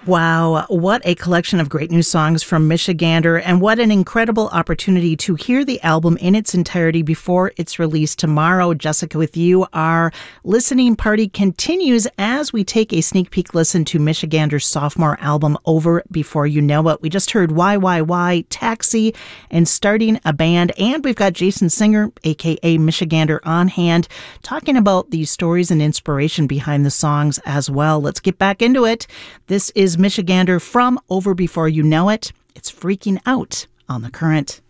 Wow, what a collection of great new songs from Michigander, and what an incredible opportunity to hear the album in its entirety before it's released tomorrow. Jessica, with you, our listening party continues as we take a sneak peek listen to Michigander's sophomore album, Over Before You Know It. We just heard Why, Taxi, and Starting a Band, and we've got Jason Singer, aka Michigander, on hand, talking about the stories and inspiration behind the songs as well. Let's get back into it. This is Michigander from Over Before You Know It. It's Freaking Out on The Current.